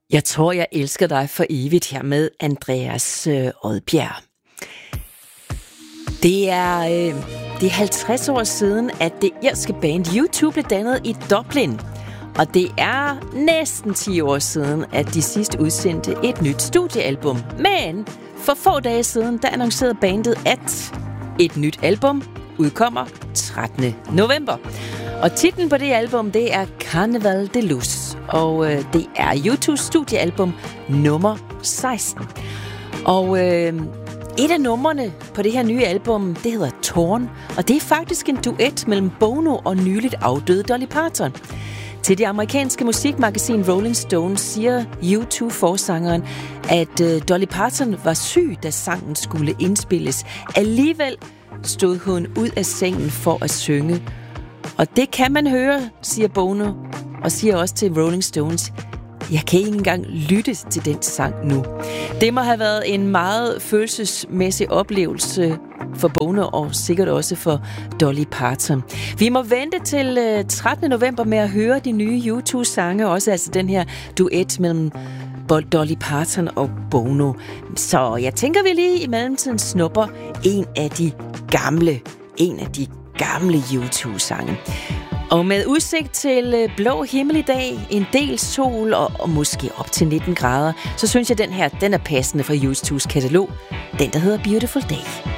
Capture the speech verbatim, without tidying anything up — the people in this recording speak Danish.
Jeg tror, jeg elsker dig for evigt her med Andreas øh, Odbjerg. Det er, øh, det er halvtreds år siden, at det irske band U to blev dannet i Dublin. Og det er næsten ti år siden, at de sidst udsendte et nyt studiealbum. Men for få dage siden, der annoncerede bandet, at et nyt album udkommer trettende november. Og titlen på det album, det er Carnaval de Luz. Og øh, det er U to's studiealbum nummer seksten. Og øh, et af numrene på det her nye album, det hedder Torn. Og det er faktisk en duet mellem Bono og nyligt afdøde Dolly Parton. Til det amerikanske musikmagasin Rolling Stone siger U to-forsangeren, at øh, Dolly Parton var syg, da sangen skulle indspilles. Alligevel stod hun ud af sengen for at synge. Og det kan man høre, siger Bono, og siger også til Rolling Stones, jeg kan ikke engang lytte til den sang nu. Det må have været en meget følelsesmæssig oplevelse for Bono, og sikkert også for Dolly Parton. Vi må vente til trettende november med at høre de nye U to-sange, også altså den her duet mellem Dolly Parton og Bono. Så jeg tænker, vi lige i mellemtiden snupper en af de gamle, en af de gamle U to-sange. Og med udsigt til blå himmel i dag, en del sol og, og måske op til nitten grader, så synes jeg, den her den er passende fra U to's katalog. Den, der hedder Beautiful Day.